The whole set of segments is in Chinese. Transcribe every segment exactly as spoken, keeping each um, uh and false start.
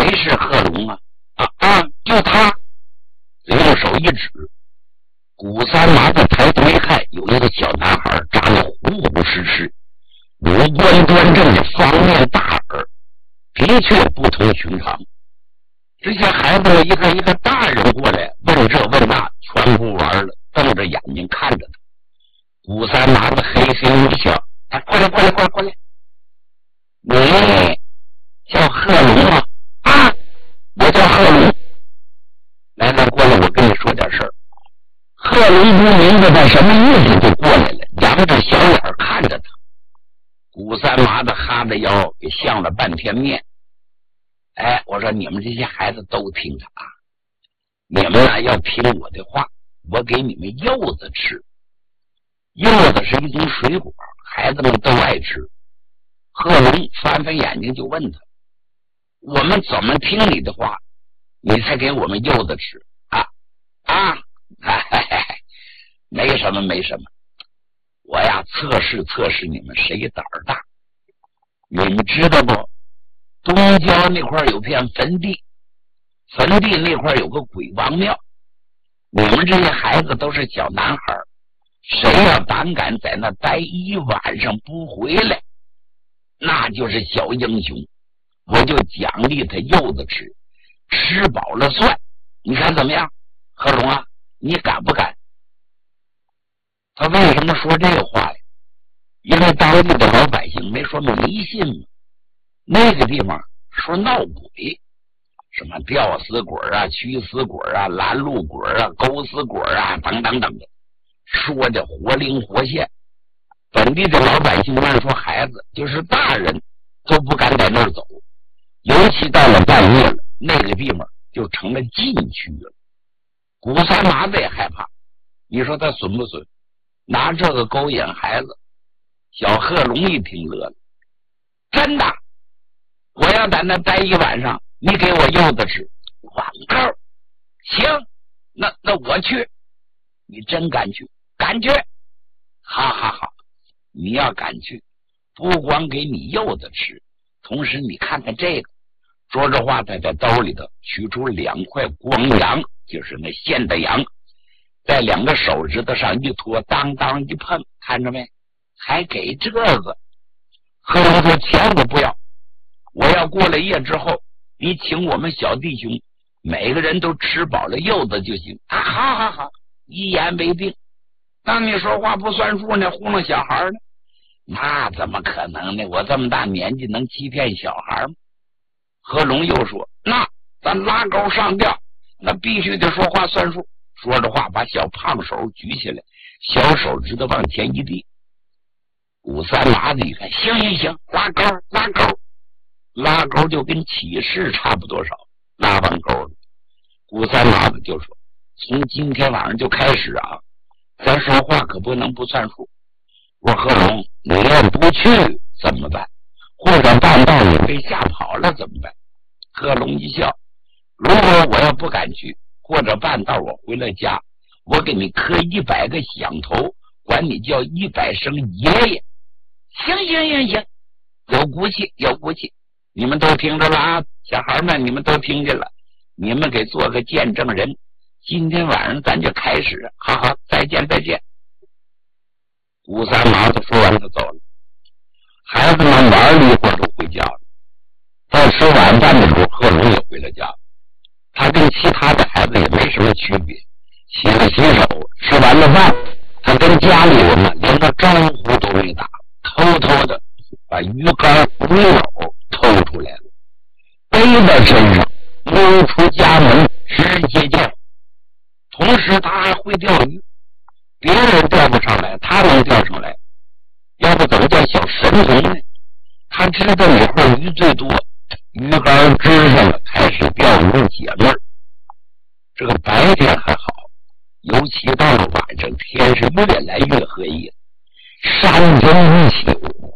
谁是贺龙啊？啊啊，就他！用手一指，古三麻子抬头一看，有一个小男孩，长得虎虎实实，五官端正的方面大耳，的确不同寻常。这些孩子一个一个大人过来问这问那，全不玩了，瞪着眼睛看着他。古三麻子嘿嘿一笑，哎，过来过来过来过来，你叫贺龙吗？啊，我叫贺龙。来来，过来，我跟你说点事儿。贺龙不明白他什么意思，就过来了，扬着小眼看着他。古三麻子哈着腰，给相了半天面。哎，我说你们这些孩子都听着啊，你们呢要听我的话，我给你们柚子吃。柚子是一种水果，孩子们都爱吃。贺龙翻翻眼睛就问他：我们怎么听你的话，你才给我们柚子吃啊？啊，嗨嗨嗨，没什么没什么，我呀测试测试你们谁胆儿大。你们知道不？东郊那块有片坟地，坟地那块有个鬼王庙。你们这些孩子都是小男孩，谁要胆敢在那待一晚上不回来，那就是小英雄。我就奖励他柚子吃，吃饱了算。你看怎么样？贺龙啊，你敢不敢？他为什么说这个话呀？因为当地的老百姓没说迷信嘛，那个地方说闹鬼，什么吊死鬼啊、驱死鬼啊、拦路鬼啊、勾死鬼啊等等等的，说的活灵活现。本地的老百姓乱说，孩子就是大人都不敢在那儿走，尤其到了半夜了，那个地方就成了禁区了。古三麻子也害怕，你说他损不损？拿这个勾引孩子。小贺龙一听乐了，真的，我要在那待一晚上，你给我柚子吃。广告，行，那那我去。你真敢去？敢去？好好好，你要敢去，不光给你柚子吃，同时你看看这个。说着话，他在兜里头取出两块光洋，就是那现的洋，在两个手指头上一托，当当一碰，看着没？还给这个。贺龙说：钱我不要，我要过了夜之后，你请我们小弟兄每个人都吃饱了柚子就行。啊，好好好，一言为定。当你说话不算数呢，糊弄小孩呢？那怎么可能呢？我这么大年纪能欺骗小孩吗？贺龙又说：那咱拉钩上吊，那必须得说话算数。说着话，把小胖手举起来，小手指头往前一递。古三麻子一看，行行行，拉钩拉钩，拉钩就跟起誓差不多少，拉完钩了。古三麻子就说：从今天晚上就开始啊，咱说话可不能不算数。我说贺龙，你要不去怎么办？或者半道你被吓跑了怎么办？贺龙一笑：如果我要不敢去，或者半道我回了家，我给你磕一百个响头，管你叫一百声爷爷。行行行行，有骨气有骨气，你们都听着了啊，小孩们你们都听见了，你们给做个见证人。今天晚上咱就开始，好好，再见再见。古三麻子说完就走了。孩子们玩了一会儿都回家了。到吃晚饭的时候，贺龙也回了家。他跟其他的孩子也没什么区别，洗了洗手，吃完了饭，他跟家里人呢连个招呼都没打，偷偷的把鱼竿鱼篓偷出来了，背在身上，溜出家门，直接钓。同时他还会钓鱼，别人钓不上来，他能钓上来，要不怎么叫小神童呢？他知道哪块鱼最多，鱼竿支上了，开始钓鱼解闷儿。这个白天还好，尤其到了晚上，天是越来越黑夜，山风一起，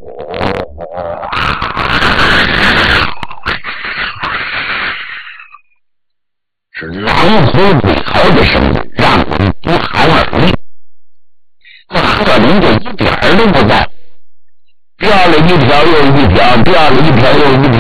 是狼嚎鬼嚎的声音，让人不寒而栗。这贺龙就一点儿都不干，钓了一条又一条，钓了一条又一条，